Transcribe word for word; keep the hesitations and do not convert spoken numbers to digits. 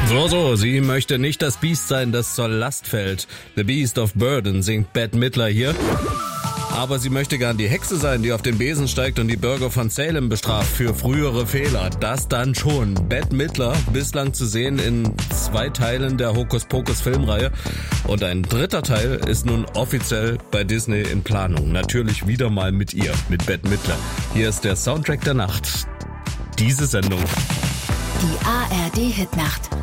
So, so, sie möchte nicht das Biest sein, das zur Last fällt. The Beast of Burden singt Bette Midler hier. Aber sie möchte gern die Hexe sein, die auf den Besen steigt und die Bürger von Salem bestraft für frühere Fehler. Das dann schon. Bette Midler, bislang zu sehen in zwei Teilen der Hokuspokus-Filmreihe. Und ein dritter Teil ist nun offiziell bei Disney in Planung. Natürlich wieder mal mit ihr, mit Bette Midler. Hier ist der Soundtrack der Nacht. Diese Sendung. Die A R D-Hitnacht.